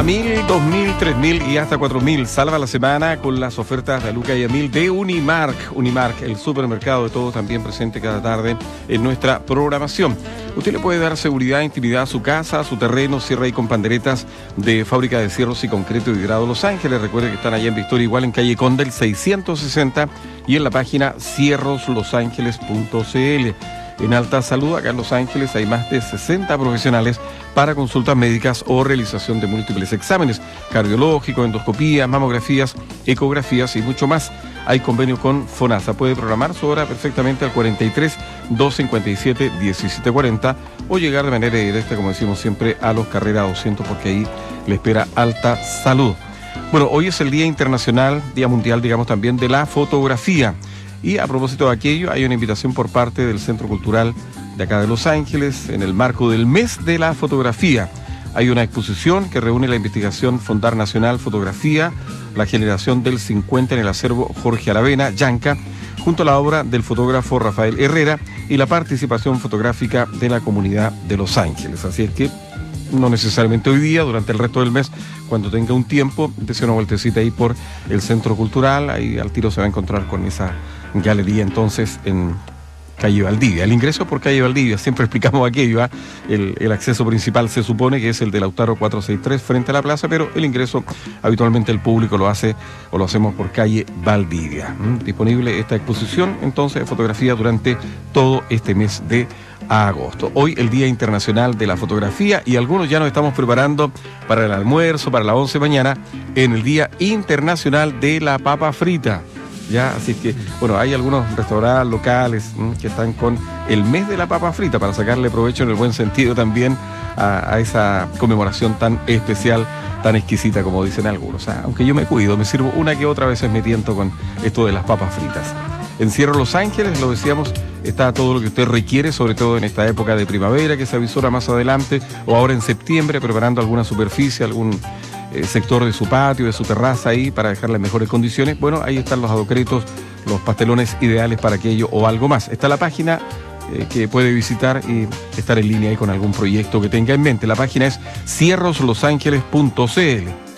A 1.000, 2.000, 3.000 y hasta 4.000. Salva la semana con las ofertas de Luca y Emil de Unimark. Unimark, el supermercado de todos, también presente cada tarde en nuestra programación. Usted le puede dar seguridad e intimidad a su casa, a su terreno. Cierra ahí con panderetas de fábrica de cierros y concreto y grado Los Ángeles. Recuerde que están allá en Victoria, igual en calle Condel 660 y en la página cierroslosangeles.cl. En Alta Salud, acá en Los Ángeles, hay más de 60 profesionales para consultas médicas o realización de múltiples exámenes cardiológicos, endoscopías, mamografías, ecografías y mucho más. Hay convenio con FONASA. Puede programar su hora perfectamente al 43 257 1740 o llegar de manera directa, como decimos siempre, a los Carrera 200, porque ahí le espera Alta Salud. Bueno, hoy es el Día Internacional, Día Mundial, digamos, también de la fotografía. Y a propósito de aquello, hay una invitación por parte del Centro Cultural de acá de Los Ángeles, en el marco del Mes de la Fotografía. Hay una exposición que reúne la investigación Fondar Nacional Fotografía, la generación del 50 en el acervo Jorge Aravena, Yanca, junto a la obra del fotógrafo Rafael Herrera y la participación fotográfica de la comunidad de Los Ángeles. Así es que no necesariamente hoy día, durante el resto del mes, cuando tenga un tiempo, dése una vueltecita ahí por el Centro Cultural, ahí al tiro se va a encontrar con esa galería entonces en calle Valdivia. El ingreso por calle Valdivia, siempre explicamos aquello, ¿eh? El acceso principal se supone que es el de Lautaro 463 frente a la plaza, pero el ingreso habitualmente el público lo hace o lo hacemos por calle Valdivia. Disponible esta exposición entonces de fotografía durante todo este mes de agosto. Hoy el Día Internacional de la Fotografía y algunos ya nos estamos preparando para el almuerzo, para las 11 de mañana, en el Día Internacional de la Papa Frita. Ya, así que, bueno, hay algunos restaurantes locales que están con el mes de la papa frita para sacarle provecho en el buen sentido también a esa conmemoración tan especial, tan exquisita como dicen algunos. Aunque yo me cuido, me sirvo una que otra, veces me tiento con esto de las papas fritas. En Cierro Los Ángeles, lo decíamos, está todo lo que usted requiere, sobre todo en esta época de primavera que se avisora más adelante, o ahora en septiembre, preparando alguna superficie, algún sector de su patio, de su terraza ahí, para dejarla en mejores condiciones. Bueno, ahí están los adoqueretos, los pastelones ideales para aquello o algo más. Está la página que puede visitar y estar en línea ahí con algún proyecto que tenga en mente. La página es cierroslosangeles.cl.